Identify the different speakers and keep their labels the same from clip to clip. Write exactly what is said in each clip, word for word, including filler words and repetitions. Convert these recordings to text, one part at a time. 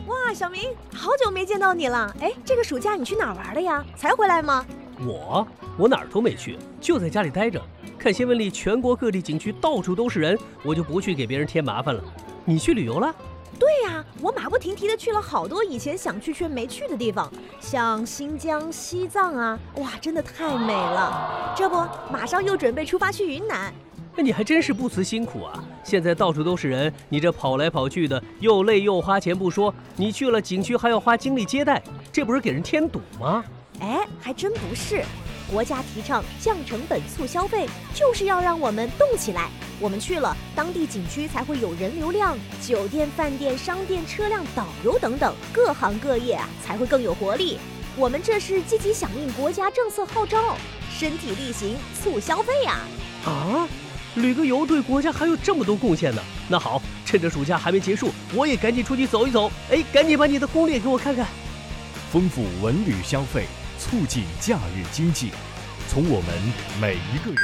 Speaker 1: 哇，小明，好久没见到你了。哎，这个暑假你去哪儿玩了呀？才回来吗？
Speaker 2: 我我哪儿都没去，就在家里待着，看新闻里全国各地景区到处都是人，我就不去给别人添麻烦了。你去旅游了？
Speaker 1: 对呀，我马不停蹄的去了好多以前想去却没去的地方，像新疆、西藏啊，哇，真的太美了。这不，马上又准备出发去云南。
Speaker 2: 那你还真是不辞辛苦啊！现在到处都是人，你这跑来跑去的，又累又花钱不说，你去了景区还要花精力接待，这不是给人添堵吗？
Speaker 1: 哎，还真不是。国家提倡降成本促消费，就是要让我们动起来。我们去了当地景区才会有人流量，酒店、饭店、商店、车辆、导游等等各行各业啊才会更有活力。我们这是积极响应国家政策号召，身体力行促消费呀！
Speaker 2: 啊，旅个游对国家还有这么多贡献呢。那好，趁着暑假还没结束，我也赶紧出去走一走。哎，赶紧把你的攻略给我看看。
Speaker 3: 丰富文旅消费，促进假日经济，从我们每一个人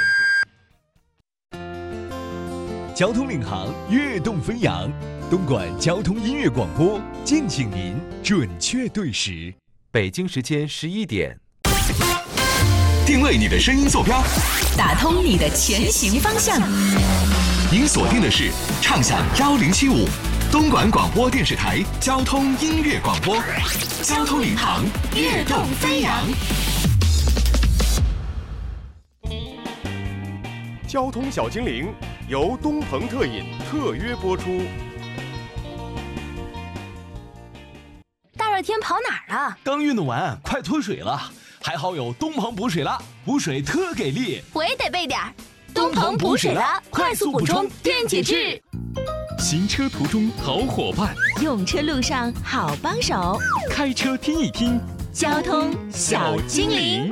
Speaker 3: 做起。交通领航，跃动飞扬，东莞交通音乐广播，敬请您准确对时。
Speaker 4: 北京时间十一点，定位你的声音坐标，
Speaker 5: 打通你的前行方向。
Speaker 4: 您锁定的是畅享幺零七五，东莞广播电视台交通音乐广播，交通领航，跃动飞扬。
Speaker 3: 交通小精灵由东鹏特饮特约播出。
Speaker 5: 大热天跑哪儿了？
Speaker 6: 刚运动完，快脱水了。还好有东鹏补水了，补水特给力。
Speaker 5: 我也得备点儿。东鹏补水了，快速补充电解质。
Speaker 3: 行车途中好伙伴，
Speaker 5: 用车路上好帮手。
Speaker 3: 开车听一听，
Speaker 5: 交通小精灵。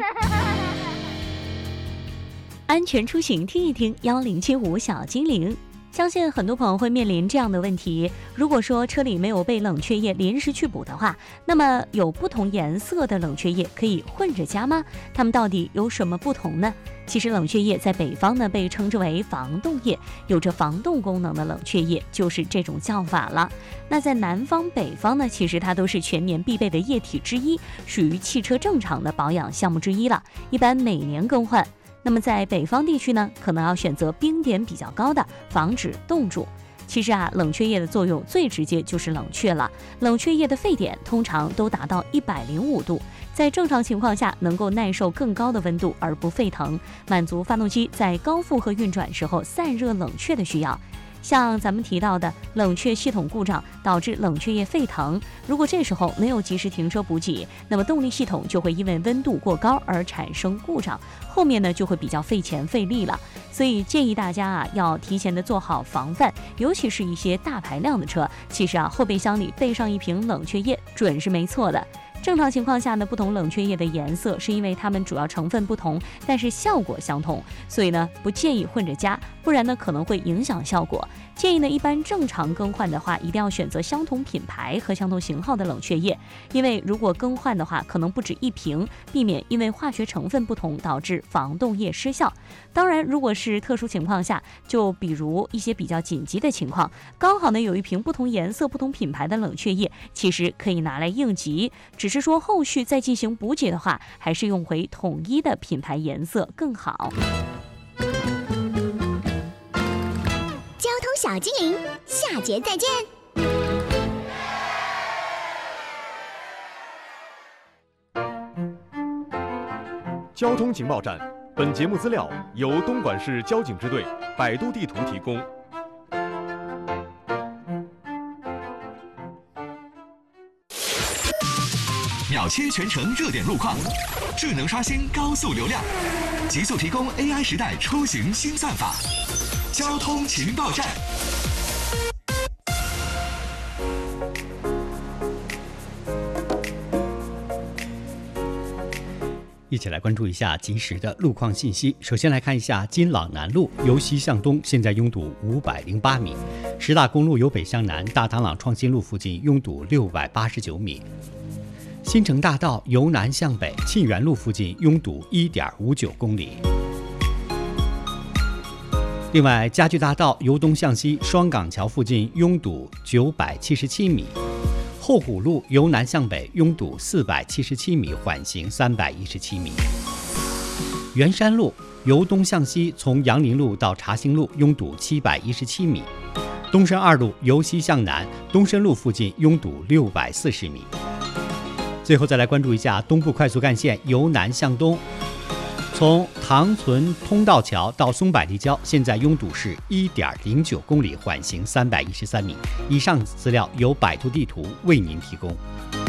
Speaker 7: 安全出行听一听，幺零七五小精灵。相信很多朋友会面临这样的问题，如果说车里没有备冷却液临时去补的话，那么有不同颜色的冷却液可以混着加吗？它们到底有什么不同呢？其实冷却液在北方呢被称之为防冻液，有着防冻功能的冷却液就是这种叫法了。那在南方北方呢，其实它都是全年必备的液体之一，属于汽车正常的保养项目之一了，一般每年更换。那么在北方地区呢，可能要选择冰点比较高的，防止冻住。其实啊，冷却液的作用最直接就是冷却了。冷却液的沸点通常都达到一百零五度，在正常情况下能够耐受更高的温度而不沸腾，满足发动机在高负荷运转时候散热冷却的需要。像咱们提到的冷却系统故障导致冷却液沸腾，如果这时候没有及时停车补给，那么动力系统就会因为温度过高而产生故障，后面呢就会比较费钱费力了。所以建议大家啊要提前的做好防范，尤其是一些大排量的车，其实啊后备箱里备上一瓶冷却液准是没错的。正常情况下呢，不同冷却液的颜色是因为它们主要成分不同，但是效果相同，所以呢不建议混着加，不然呢可能会影响效果。建议呢一般正常更换的话，一定要选择相同品牌和相同型号的冷却液，因为如果更换的话，可能不止一瓶，避免因为化学成分不同导致防冻液失效。当然，如果是特殊情况下，就比如一些比较紧急的情况，刚好呢有一瓶不同颜色、不同品牌的冷却液，其实可以拿来应急。只是说后续再进行补给的话，还是用回统一的品牌颜色更好。
Speaker 8: 交通小精灵，下节再见。
Speaker 3: 交通情报站，本节目资料由东莞市交警支队百度地图提供。
Speaker 4: 秒切全程热点路况，智能刷新高速流量，极速提供 A I 时代出行新算法。交通情报站。
Speaker 9: 一起来关注一下及时的路况信息。首先来看一下金朗南路由西向东，现在拥堵五百零八米；十大公路由北向南，大塘朗创新路附近拥堵六百八十九米；新城大道由南向北，沁园路附近拥堵一点五九公里。另外，家具大道由东向西，双港桥附近拥堵九百七十七米； 后湖路由南向北拥堵四百七十七米，缓行三百一十七米。圆山路由东向西从杨林路到茶兴路拥堵七百一十七米。东深二路由西向南，东深路附近拥堵六百四十米。最后再来关注一下东部快速干线由南向东，从唐存通道桥到松柏立交，现在拥堵是 一点零九公里，缓行三百一十三米。以上资料由百度地图为您提供。